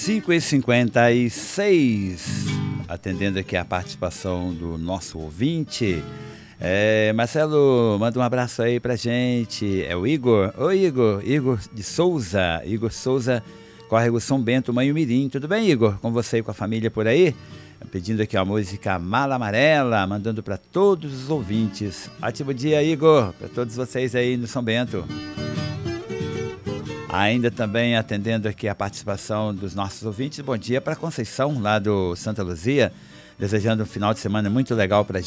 5h56, atendendo aqui a participação do nosso ouvinte. Marcelo, manda um abraço aí pra gente. É o Igor. Oi, Igor. Igor de Souza. Igor Souza, Córrego São Bento, Manhumirim. Tudo bem, Igor? Com você e com a família por aí? Pedindo aqui a música Mala Amarela, mandando para todos os ouvintes. Ótimo dia, Igor, para todos vocês aí no São Bento. Ainda também atendendo aqui a participação dos nossos ouvintes. Bom dia para Conceição, lá do Santa Luzia. Desejando um final de semana muito legal para